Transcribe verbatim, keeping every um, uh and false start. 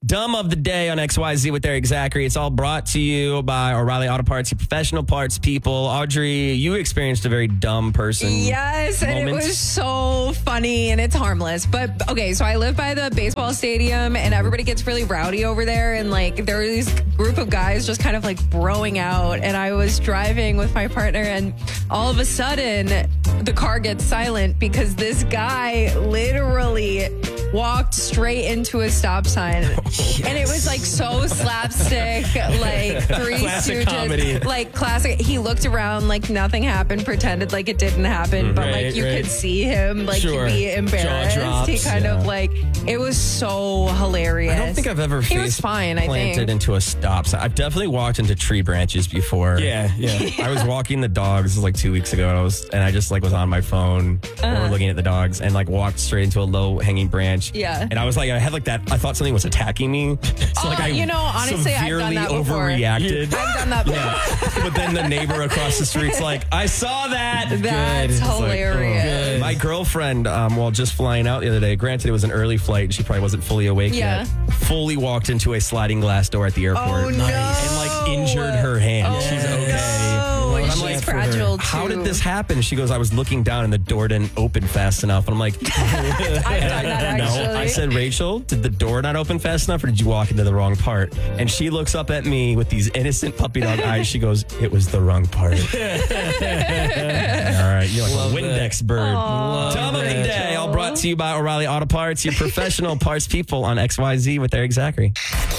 Dumb of the day on X Y Z with Eric Zachary. It's all brought to you by O'Reilly Auto Parts, your professional parts people. Audrey, you experienced a very dumb person. Yes, moment. and it was so funny and it's harmless. But okay, so I live by the baseball stadium and everybody gets really rowdy over there. And like there was this group of guys just kind of like broing out. And I was driving with my partner and all of a sudden the car gets silent because this guy literally walked straight into a stop sign. Yes. And it was like so slapstick, like Three Classic Stooges, comedy. like classic. He looked around like nothing happened, pretended like it didn't happen, but Right, like you right. could see him like Sure. be embarrassed. Jaw drops, he kind yeah. of like, it was so hilarious. I don't think I've ever He face was fine, I planted think. into a stop sign. I've definitely walked into tree branches before. Yeah, yeah. I was walking the dogs, this was like two weeks ago, and I was and I just like was on my phone Uh-huh. or looking at the dogs and like walked straight into a low hanging branch. Yeah. And I was like, I had like that, I thought something was attacking me. So like Oh, I you know, honestly, I've severely done that before. overreacted. I've done that before. But then the neighbor across the street's like, I saw that. That's It's like, oh. hilarious. My girlfriend, um, while just flying out the other day, granted it was an early flight and she probably wasn't fully awake Yeah. yet, fully walked into a sliding glass door at the airport. Oh, no. And like injured her hand. Oh, She's okay. no. But And I'm she's like, fragile, how too. did this happen? She goes, I was looking down and the door didn't open fast enough. And I'm like, I've done that no. actually. I said, Rachel, did the door not open fast enough or did you walk into the wrong part? And she looks up at me with these innocent puppy dog eyes. She goes, it was the wrong part. All right, you're like Love a Windex bird. Aw. Dumb of the day, all brought to you by O'Reilly Auto Parts, your professional parts people on X Y Z with Eric Zachary.